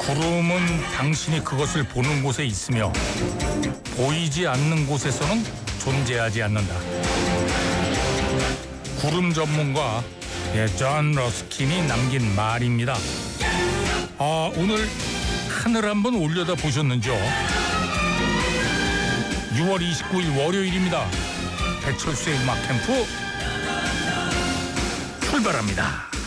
구름은 당신이 그것을 보는 곳에 있으며 보이지 않는 곳에서는 존재하지 않는다. 구름 전문가 존 러스킨이 남긴 말입니다. 오늘 하늘 한번 올려다 보셨는지요? 6월 29일 월요일입니다. 배철수의 음악 캠프 출발합니다.